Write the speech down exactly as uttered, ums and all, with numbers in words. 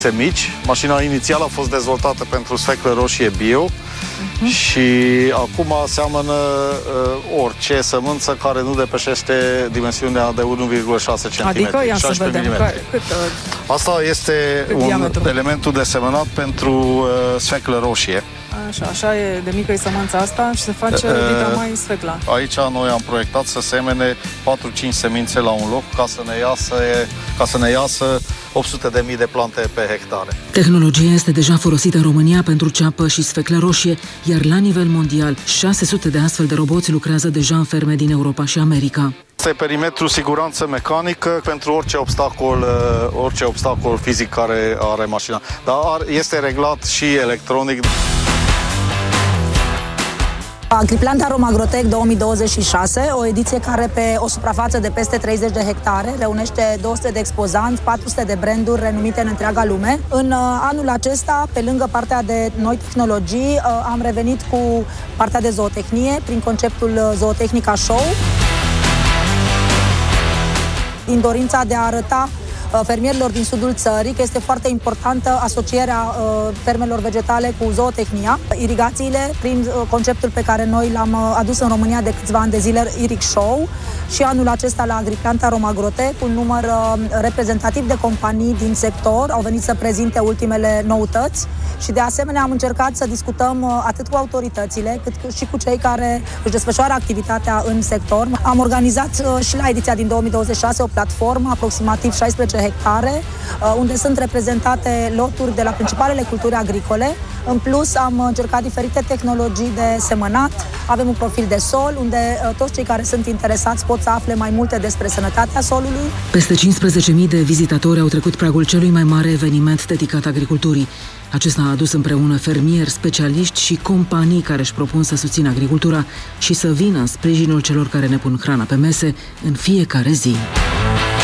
mici. Mașina inițială a fost dezvoltată pentru sfeclă roșie bio uh-huh. și acum seamănă uh, orice sămânță care nu depășește dimensiunea de unu virgulă șase centimetri. Adică, ia să vedem, cât, uh, asta este un diametru. elementul de semănat pentru uh, sfeclă roșie. Așa, așa e de mică e sămânța asta și se face uh, dita mai sfecla. Aici noi am proiectat să semene patru-cinci semințe la un loc ca să ne iasă, ca să ne iasă opt sute de mii de plante pe hectare. Tehnologia este deja folosită în România pentru ceapă și sfeclă roșie, iar la nivel mondial șase sute de astfel de roboți lucrează deja în ferme din Europa și America. Este perimetru siguranță mecanică pentru orice obstacol, orice obstacol fizic care are mașina, dar este reglat și electronic. Agriplanta Romagrotec două mii douăzeci și șase, o ediție care pe o suprafață de peste treizeci de hectare reunește două sute de expozanți, patru sute de branduri renumite în întreaga lume. În anul acesta, pe lângă partea de noi tehnologii, am revenit cu partea de zootehnie prin conceptul Zootehnica Show, din dorința de a arăta fermierilor din sudul țării că este foarte importantă asocierea uh, fermelor vegetale cu zootehnia. Irigațiile, prin uh, conceptul pe care noi l-am uh, adus în România de câțiva ani de zile, Iric Show, și anul acesta la Agriplanta Romagrotec, un număr uh, reprezentativ de companii din sector au venit să prezinte ultimele noutăți și de asemenea am încercat să discutăm uh, atât cu autoritățile cât și cu cei care își desfășoară activitatea în sector. Am organizat uh, și la ediția din două mii douăzeci și șase o platformă, aproximativ șaisprezece hectare, unde sunt reprezentate loturi de la principalele culturi agricole. În plus, am încercat diferite tehnologii de semănat. Avem un profil de sol, unde toți cei care sunt interesați pot să afle mai multe despre sănătatea solului. Peste cincisprezece mii de vizitatori au trecut pragul celui mai mare eveniment dedicat agriculturii. Acesta a adus împreună fermieri, specialiști și companii care își propun să susțină agricultura și să vină în sprijinul celor care ne pun hrana pe mese în fiecare zi.